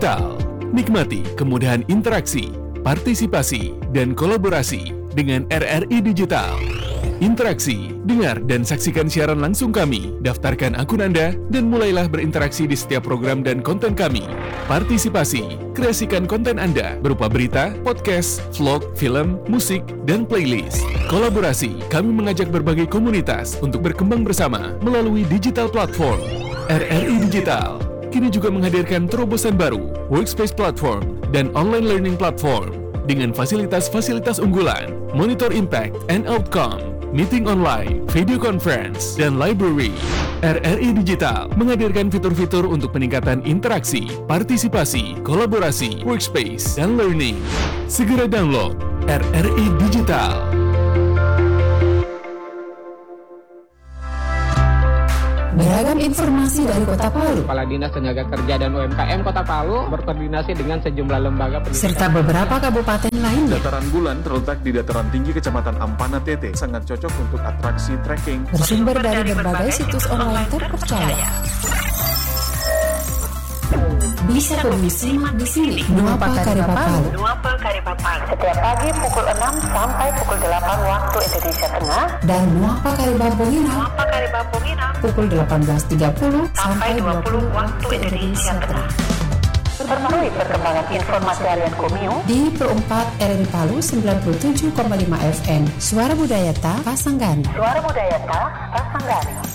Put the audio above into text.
Digital. Nikmati kemudahan interaksi, partisipasi, dan kolaborasi dengan RRI Digital. Interaksi, dengar dan saksikan siaran langsung kami, daftarkan akun Anda, dan mulailah berinteraksi di setiap program dan konten kami. Partisipasi, kreasikan konten Anda berupa berita, podcast, vlog, film, musik, dan playlist. Kolaborasi, kami mengajak berbagai komunitas untuk berkembang bersama melalui digital platform. RRI Digital kini juga menghadirkan terobosan baru, workspace platform, dan online learning platform dengan fasilitas-fasilitas unggulan, monitor impact and outcome, meeting online, video conference, dan library. RRI Digital menghadirkan fitur-fitur untuk peningkatan interaksi, partisipasi, kolaborasi, workspace, dan learning. Segera download RRI Digital. Beragam informasi dari Kota Palu, Kepala Dinas Tenaga Kerja dan UMKM Kota Palu berkoordinasi dengan sejumlah lembaga pendidikan serta beberapa kabupaten lainnya. Dataran Bulan terletak di dataran tinggi Kecamatan Ampana Tete, sangat cocok untuk atraksi trekking. Bersumber dari berbagai situs online terpercaya. Bisa kamu simak di sini. Nuapa Kareba Palu. Nuapa Kareba Palu. Setiap pagi pukul 6 sampai pukul 8 waktu Indonesia Tengah. Dan Nuapa Kareba Bongina. Nuapa Kareba Bongina. Pukul 18.30 sampai 20 waktu Indonesia Tengah. Berbarui perkembangan informasi harian Komio di Pro 4 RRI Palu 97,5 FM. Suara Budaya Ta Pasanggani. Suara Budaya Ta Pasanggani.